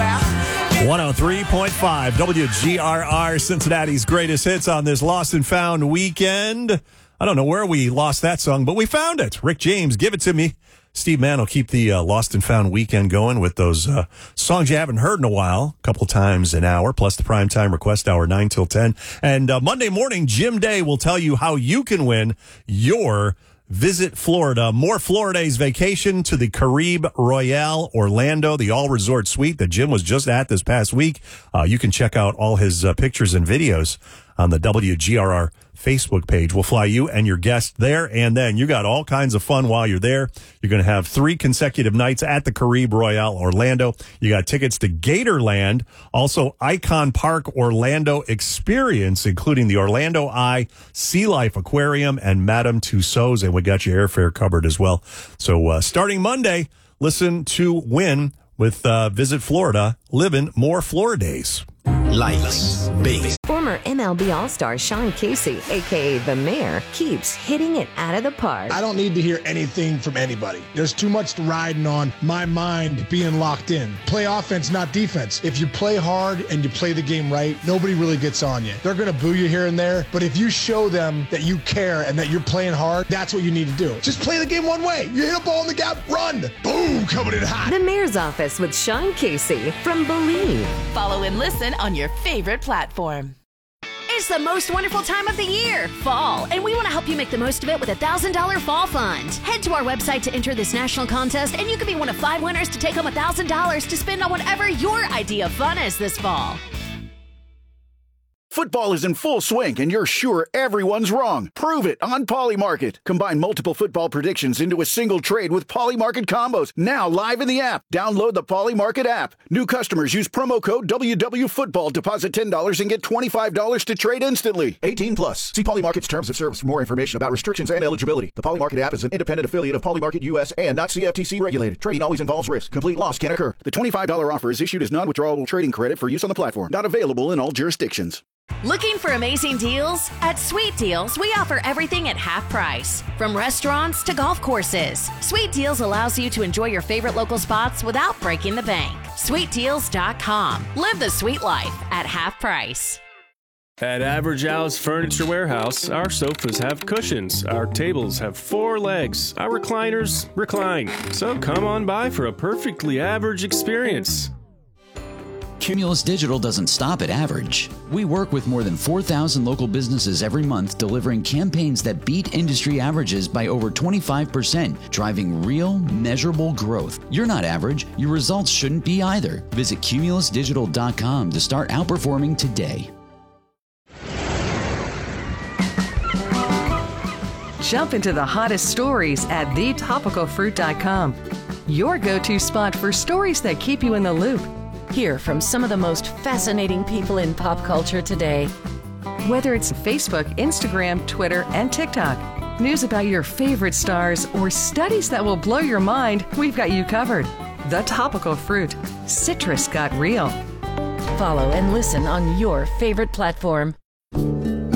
103.5 WGRR, Cincinnati's greatest hits on this Lost and Found weekend. I don't know where we lost that song, but we found it. Rick James, Give It To Me. Steve Mann will keep the Lost and Found weekend going with those songs you haven't heard in a while, a couple times an hour, plus the primetime request hour, 9 till 10. And Monday morning, Jim Day will tell you how you can win your Visit Florida. More Florida's vacation to the Caribe Royale Orlando, the all-resort suite that Jim was just at this past week. You can check out all his pictures and videos on the WGRR Facebook page. We'll fly you and your guest there, and then you got all kinds of fun while you're there. You're going to have 3 consecutive nights at the Caribe Royale Orlando. You got tickets to Gatorland, also Icon Park Orlando Experience, including the Orlando Eye, Sea Life Aquarium, and Madame Tussauds, and we got your airfare covered as well. So starting Monday, listen to win with Visit Florida, living more Floridays. Lights, base. Former MLB All-Star Sean Casey, a.k.a. The Mayor, keeps hitting it out of the park. I don't need to hear anything from anybody. There's too much riding on my mind being locked in. Play offense, not defense. If you play hard and you play the game right, nobody really gets on you. They're going to boo you here and there, but if you show them that you care and that you're playing hard, that's what you need to do. Just play the game one way. You hit a ball in the gap, run. Boom, coming in hot. The Mayor's Office with Sean Casey from Believe. Follow and listen on your favorite platform. It's the most wonderful time of the year, fall, and we want to help you make the most of it with a $1,000 fall fund. Head to our website to enter this national contest, and you could be one of 5 winners to take home $1,000 to spend on whatever your idea of fun is this fall. Football is in full swing, and you're sure everyone's wrong. Prove it on Polymarket. Combine multiple football predictions into a single trade with Polymarket combos. Now live in the app. Download the Polymarket app. New customers use promo code WWFootball. Deposit $10 and get $25 to trade instantly. 18 plus. See Polymarket's terms of service for more information about restrictions and eligibility. The Polymarket app is an independent affiliate of Polymarket US and not CFTC regulated. Trading always involves risk. Complete loss can occur. The $25 offer is issued as non-withdrawable trading credit for use on the platform. Not available in all jurisdictions. Looking for amazing deals? At Sweet Deals, we offer everything at half price. From restaurants to golf courses, Sweet Deals allows you to enjoy your favorite local spots without breaking the bank. SweetDeals.com. Live the sweet life at half price. At Average Al's Furniture Warehouse, our sofas have cushions, our tables have 4 legs, our recliners recline. So come on by for a perfectly average experience. Cumulus Digital doesn't stop at average. We work with more than 4,000 local businesses every month, delivering campaigns that beat industry averages by over 25%, driving real, measurable growth. You're not average. Your results shouldn't be either. Visit cumulusdigital.com to start outperforming today. Jump into the hottest stories at thetopicalfruit.com. Your go-to spot for stories that keep you in the loop. Hear from some of the most fascinating people in pop culture today. Whether it's Facebook, Instagram, Twitter, and TikTok, news about your favorite stars, or studies that will blow your mind, we've got you covered. The Topical Fruit. Citrus got real. Follow and listen on your favorite platform.